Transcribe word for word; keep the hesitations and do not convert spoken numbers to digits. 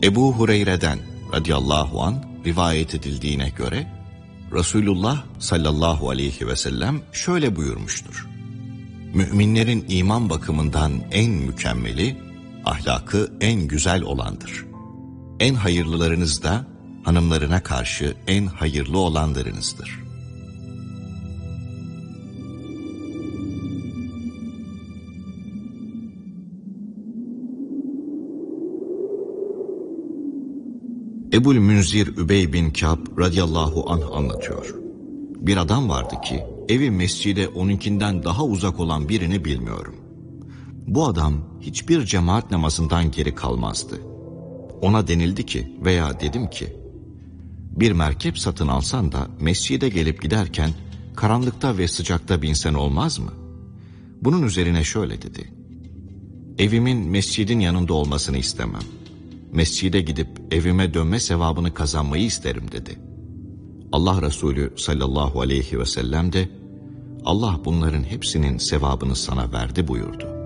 Ebu Hureyre'den radıyallahu an rivayet edildiğine göre Resulullah sallallahu aleyhi ve sellem şöyle buyurmuştur: Müminlerin iman bakımından en mükemmeli, ahlakı en güzel olandır. En hayırlılarınız da hanımlarına karşı en hayırlı olanlarınızdır. Ebul Münzir Übey bin Kâb radıyallahu anh anlatıyor. Bir adam vardı ki evi mescide onunkinden daha uzak olan birini bilmiyorum. Bu adam hiçbir cemaat namazından geri kalmazdı. Ona denildi ki veya dedim ki, bir merkep satın alsan da mescide gelip giderken karanlıkta ve sıcakta binsen olmaz mı? Bunun üzerine şöyle dedi: evimin mescidin yanında olmasını istemem. Mescide gidip evime dönme sevabını kazanmayı isterim dedi. Allah Resulü sallallahu aleyhi ve sellem de Allah bunların hepsinin sevabını sana verdi buyurdu.